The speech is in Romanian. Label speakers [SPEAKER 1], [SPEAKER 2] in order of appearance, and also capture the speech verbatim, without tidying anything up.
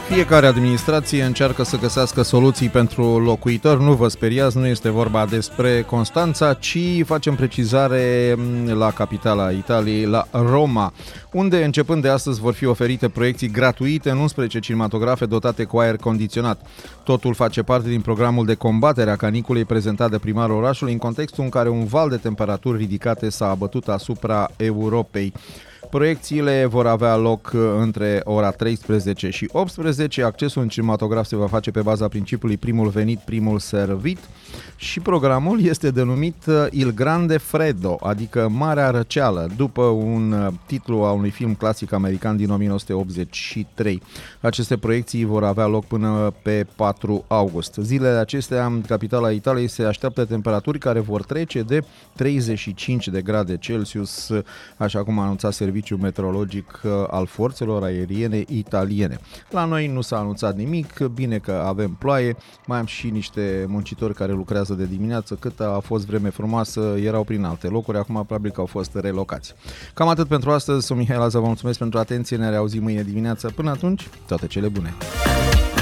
[SPEAKER 1] Fiecare administrație încearcă să găsească soluții pentru locuitori. Nu vă speriați, nu este vorba despre Constanța, ci facem precizare la capitala Italiei, la Roma, unde începând de astăzi vor fi oferite proiecții gratuite în unsprezece cinematografe dotate cu aer condiționat. Totul face parte din programul de combatere a caniculei prezentat de primarul orașului în contextul în care un val de temperaturi ridicate s-a abătut asupra Europei. Proiecțiile vor avea loc între ora treisprezece și optsprezece. Accesul în cinematograf se va face pe baza principiului primul venit, primul servit și programul este denumit Il Grande Freddo, adică Marea Răceală, după un titlu a unui film clasic american din nouăsprezece optzeci și trei. Aceste proiecții vor avea loc până pe patru august. Zilele acestea, în capitala Italiei se așteaptă temperaturi care vor trece de treizeci și cinci de grade Celsius, așa cum a anunțat serviciul meteorologic al forțelor aeriene italiene. La noi nu s-a anunțat nimic, bine că avem ploaie, mai am și niște muncitori care lucrează de dimineață, cât a fost vreme frumoasă, erau prin alte locuri, acum probabil că au fost relocați. Cam atât pentru astăzi, sunt Mihai Laza, vă mulțumesc pentru atenție, ne reauzim mâine dimineață, până atunci, toate cele bune!